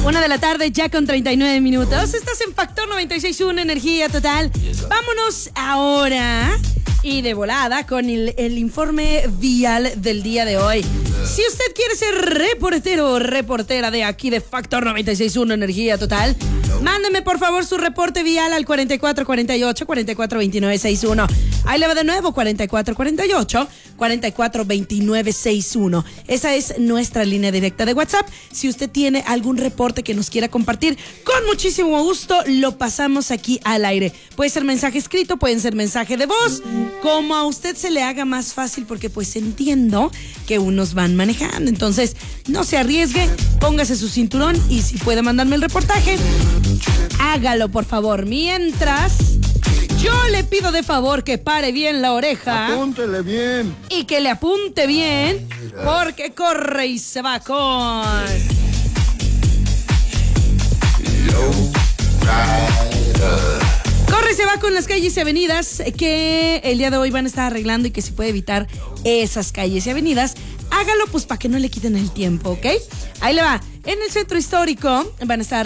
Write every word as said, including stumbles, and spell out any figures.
Una de la tarde, ya con treinta y nueve minutos. Estás en Factor noventa y seis punto uno, Energía Total. Vámonos ahora y de volada con el, el informe vial del día de hoy. Si usted quiere ser reportero o reportera de aquí de Factor noventa y seis punto uno, Energía Total, mándeme por favor su reporte vial al cuarenta y cuatro cuarenta y ocho, cuarenta y cuatro veintinueve sesenta y uno. Ahí le va de nuevo, cuarenta y cuatro cuarenta y ocho, cuarenta y cuatro veintinueve sesenta y uno. Esa es nuestra línea directa de WhatsApp. Si usted tiene algún reporte que nos quiera compartir, con muchísimo gusto lo pasamos aquí al aire. Puede ser mensaje escrito, pueden ser mensaje de voz, como a usted se le haga más fácil, porque pues entiendo que unos van manejando. Entonces, no se arriesgue, póngase su cinturón y si puede mandarme el reportaje, hágalo por favor. Mientras, yo le pido de favor que pare bien la oreja. Apúntele bien. Y que le apunte bien, porque corre y se va con... Corre y se va con las calles y avenidas que el día de hoy van a estar arreglando, y que si puede evitar esas calles y avenidas, hágalo pues para que no le quiten el tiempo, ¿ok? Ahí le va. En el centro histórico van a estar